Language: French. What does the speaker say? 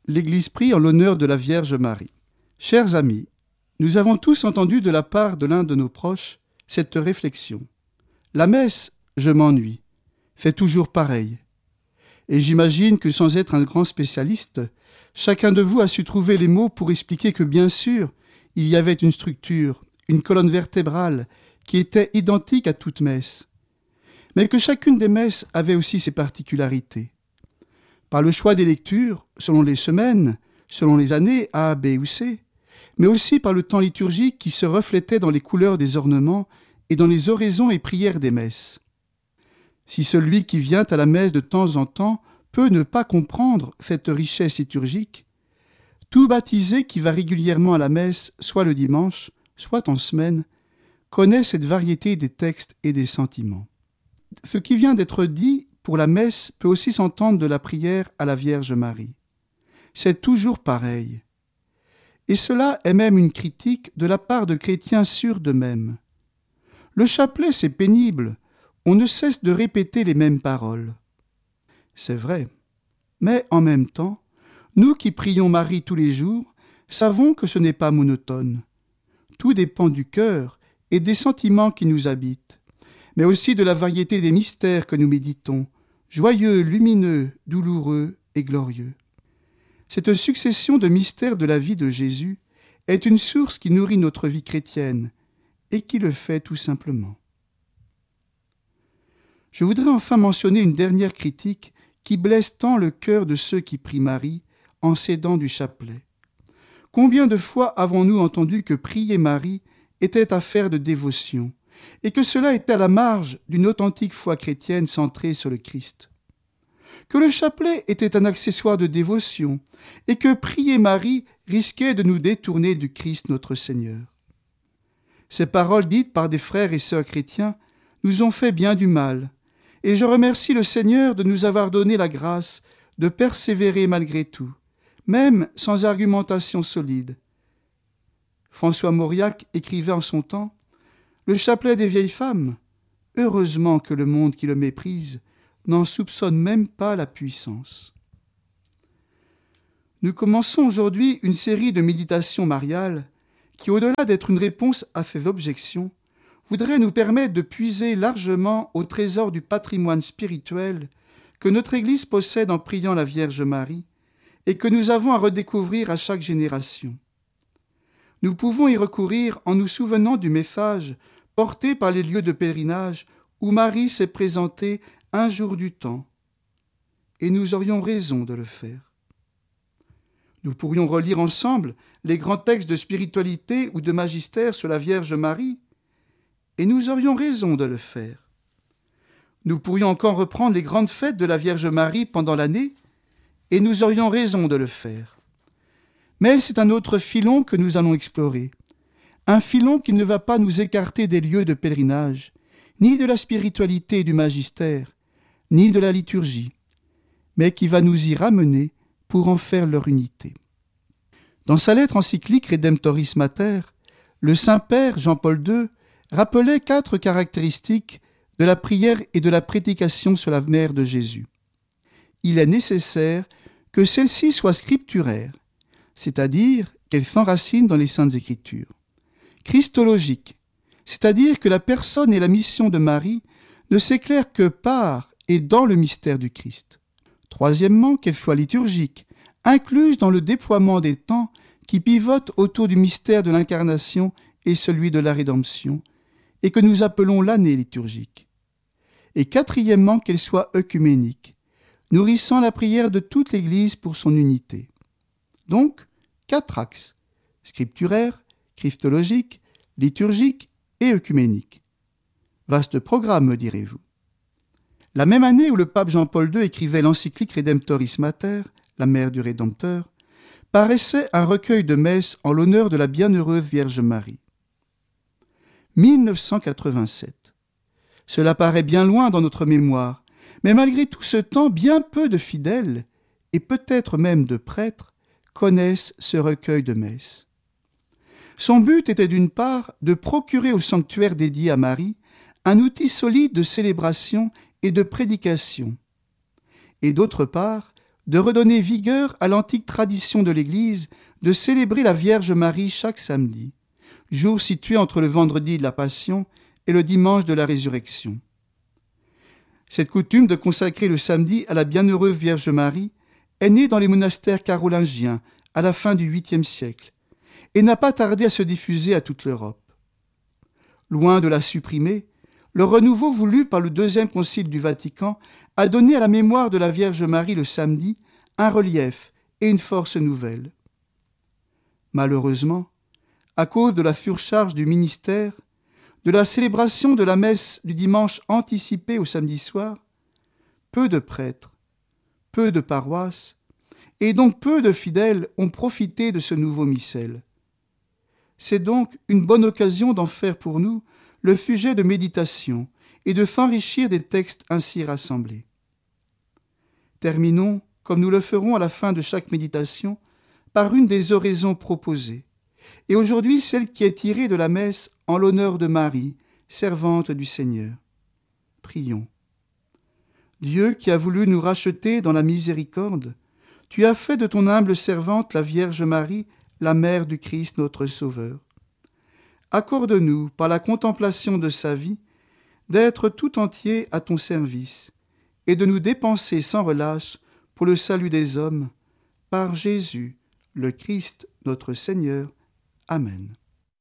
l'Église prie en l'honneur de la Vierge Marie. Chers amis, nous avons tous entendu de la part de l'un de nos proches cette réflexion. La messe, je m'ennuie, fait toujours pareil. Et j'imagine que sans être un grand spécialiste, chacun de vous a su trouver les mots pour expliquer que bien sûr, il y avait une structure, une colonne vertébrale qui était identique à toute messe, mais que chacune des messes avait aussi ses particularités. Par le choix des lectures, selon les semaines, selon les années A, B ou C, mais aussi par le temps liturgique qui se reflétait dans les couleurs des ornements et dans les oraisons et prières des messes. Si celui qui vient à la messe de temps en temps peut ne pas comprendre cette richesse liturgique, tout baptisé qui va régulièrement à la messe, soit le dimanche, soit en semaine, connaît cette variété des textes et des sentiments. Ce qui vient d'être dit pour la messe peut aussi s'entendre de la prière à la Vierge Marie. C'est toujours pareil. Et cela est même une critique de la part de chrétiens sûrs d'eux-mêmes. Le chapelet, c'est pénible, on ne cesse de répéter les mêmes paroles. C'est vrai, mais en même temps, nous qui prions Marie tous les jours, savons que ce n'est pas monotone. Tout dépend du cœur et des sentiments qui nous habitent, mais aussi de la variété des mystères que nous méditons, joyeux, lumineux, douloureux et glorieux. Cette succession de mystères de la vie de Jésus est une source qui nourrit notre vie chrétienne et qui le fait tout simplement. Je voudrais enfin mentionner une dernière critique qui blesse tant le cœur de ceux qui prient Marie en s'aidant du chapelet. Combien de fois avons-nous entendu que prier Marie était affaire de dévotion et que cela était à la marge d'une authentique foi chrétienne centrée sur le Christ? Que le chapelet était un accessoire de dévotion et que prier Marie risquait de nous détourner du Christ notre Seigneur. Ces paroles dites par des frères et sœurs chrétiens nous ont fait bien du mal, et je remercie le Seigneur de nous avoir donné la grâce de persévérer malgré tout, même sans argumentation solide. François Mauriac écrivait en son temps « Le chapelet des vieilles femmes, heureusement que le monde qui le méprise n'en soupçonne même pas la puissance. » Nous commençons aujourd'hui une série de méditations mariales qui, au-delà d'être une réponse à ces objections, voudrait nous permettre de puiser largement au trésor du patrimoine spirituel que notre Église possède en priant la Vierge Marie et que nous avons à redécouvrir à chaque génération. Nous pouvons y recourir en nous souvenant du message porté par les lieux de pèlerinage où Marie s'est présentée un jour du temps, et nous aurions raison de le faire. Nous pourrions relire ensemble les grands textes de spiritualité ou de magistère sur la Vierge Marie, et nous aurions raison de le faire. Nous pourrions encore reprendre les grandes fêtes de la Vierge Marie pendant l'année, et nous aurions raison de le faire. Mais c'est un autre filon que nous allons explorer, un filon qui ne va pas nous écarter des lieux de pèlerinage, ni de la spiritualité et du magistère, ni de la liturgie, mais qui va nous y ramener pour en faire leur unité. Dans sa lettre encyclique Redemptoris Mater, le Saint-Père Jean-Paul II rappelait 4 caractéristiques de la prière et de la prédication sur la mère de Jésus. Il est nécessaire que celle-ci soit scripturaire, c'est-à-dire qu'elle s'enracine dans les Saintes Écritures. Christologique, c'est-à-dire que la personne et la mission de Marie ne s'éclairent que par et dans le mystère du Christ. Troisièmement, qu'elle soit liturgique, incluse dans le déploiement des temps qui pivotent autour du mystère de l'incarnation et celui de la rédemption, et que nous appelons l'année liturgique. Et quatrièmement, qu'elle soit œcuménique, nourrissant la prière de toute l'Église pour son unité. Donc, 4 axes, scripturaire, christologique, liturgique et œcuménique. Vaste programme, me direz-vous. La même année où le pape Jean-Paul II écrivait l'encyclique Redemptoris Mater, la mère du Rédempteur, paraissait un recueil de messes en l'honneur de la bienheureuse Vierge Marie. 1987. Cela paraît bien loin dans notre mémoire, mais malgré tout ce temps, bien peu de fidèles, et peut-être même de prêtres, connaissent ce recueil de messes. Son but était d'une part de procurer au sanctuaire dédié à Marie un outil solide de célébration et de prédication, et d'autre part de redonner vigueur à l'antique tradition de l'Église de célébrer la Vierge Marie chaque samedi, jour situé entre le vendredi de la Passion et le dimanche de la Résurrection. Cette coutume de consacrer le samedi à la bienheureuse Vierge Marie est née dans les monastères carolingiens à la fin du 8e siècle et n'a pas tardé à se diffuser à toute l'Europe. Loin de la supprimer, le renouveau voulu par le Deuxième Concile du Vatican a donné à la mémoire de la Vierge Marie le samedi un relief et une force nouvelle. Malheureusement, à cause de la surcharge du ministère, de la célébration de la messe du dimanche anticipée au samedi soir, peu de prêtres, peu de paroisses, et donc peu de fidèles ont profité de ce nouveau missel. C'est donc une bonne occasion d'en faire pour nous le sujet de méditation et de s'enrichir des textes ainsi rassemblés. Terminons, comme nous le ferons à la fin de chaque méditation, par une des oraisons proposées, et aujourd'hui celle qui est tirée de la messe en l'honneur de Marie, servante du Seigneur. Prions. Dieu qui a voulu nous racheter dans la miséricorde, tu as fait de ton humble servante la Vierge Marie, la mère du Christ notre Sauveur. Accorde-nous, par la contemplation de sa vie, d'être tout entier à ton service et de nous dépenser sans relâche pour le salut des hommes, par Jésus, le Christ notre Seigneur. Amen.